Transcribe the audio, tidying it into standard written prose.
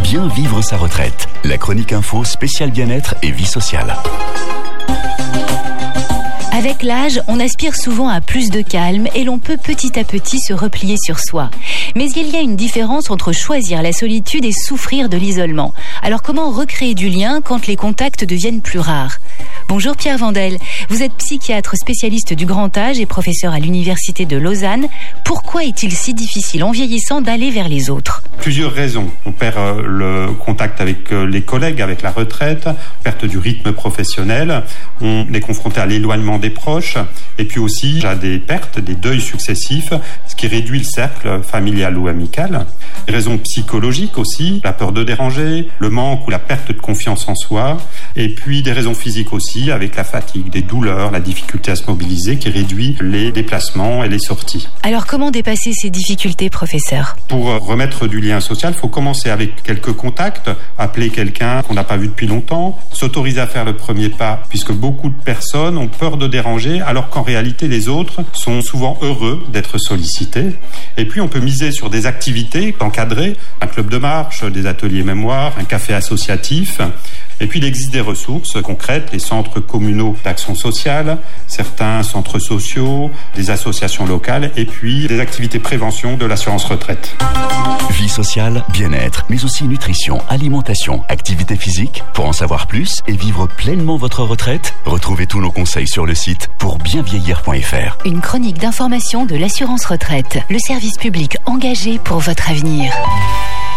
Bien vivre sa retraite. La chronique info spéciale bien-être et vie sociale. Avec l'âge, on aspire souvent à plus de calme et l'on peut petit à petit se replier sur soi. Mais il y a une différence entre choisir la solitude et souffrir de l'isolement. Alors comment recréer du lien quand les contacts deviennent plus rares ? Bonjour Pierre Vandel, vous êtes psychiatre spécialiste du grand âge et professeur à l'université de Lausanne. Pourquoi est-il si difficile en vieillissant d'aller vers les autres ? Plusieurs raisons. On perd le contact avec les collègues, avec la retraite, perte du rythme professionnel, on est confronté à l'éloignement des proches et puis aussi à des pertes, des deuils successifs, ce qui réduit le cercle familial ou amical. Des raisons psychologiques aussi, la peur de déranger, le manque ou la perte de confiance en soi et puis des raisons physiques aussi avec la fatigue, des douleurs, la difficulté à se mobiliser qui réduit les déplacements et les sorties. Alors comment dépasser ces difficultés, professeur ? Pour remettre du lien social, il faut commencer avec quelques contacts, appeler quelqu'un qu'on n'a pas vu depuis longtemps, s'autoriser à faire le premier pas puisque beaucoup de personnes ont peur de déranger alors qu'en réalité les autres sont souvent heureux d'être sollicités. Et puis on peut miser sur des activités encadrées, un club de marche, des ateliers mémoire, un café associatif. Et puis il existe des ressources concrètes, les centres communaux d'action sociale, certains centres sociaux, des associations locales et puis des activités prévention de l'assurance retraite. Vie sociale, bien-être, mais aussi nutrition, alimentation, activité physique. Pour en savoir plus et vivre pleinement votre retraite, retrouvez tous nos conseils sur le site pourbienvieillir.fr. Une chronique d'information de l'assurance retraite, le service public engagé pour votre avenir.